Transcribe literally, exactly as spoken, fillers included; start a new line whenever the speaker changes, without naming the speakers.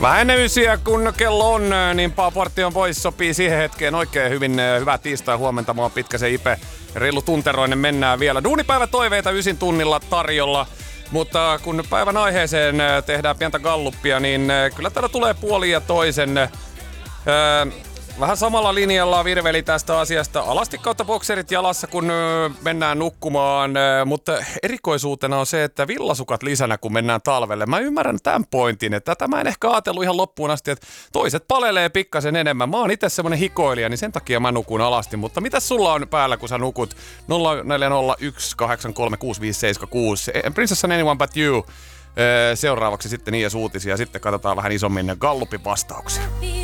Vähän ennen ysiä, kun kello on, niin Pauportti on pois. Sopii siihen hetkeen oikein hyvin. Hyvää tiistai huomenta. Mä oon Pitkäsen Ipe. Reilu tunteroinen mennään vielä. Duunipäivä toiveita ysin tunnilla tarjolla. Mutta kun päivän aiheeseen tehdään pientä galluppia, niin kyllä täällä tulee puoli ja toisen. Öö, vähän samalla linjalla virveli tästä asiasta. Alasti kautta bokserit jalassa, kun mennään nukkumaan. Mutta erikoisuutena on se, että villasukat lisänä, kun mennään talvelle. Mä ymmärrän tämän pointin, että tätä mä en ehkä ajatellut ihan loppuun asti, että toiset palelee pikkasen enemmän. Mä oon itse semmonen hikoilija, niin sen takia mä nukun alasti. Mutta mitäs sulla on päällä, kun sä nukut? nolla neljä nolla yksi kahdeksan kolme kuusi viisi seitsemän kuusi. Princess and Anyone But You. Seuraavaksi sitten Ies uutisia. Sitten katsotaan vähän isommin Gallupin vastauksia.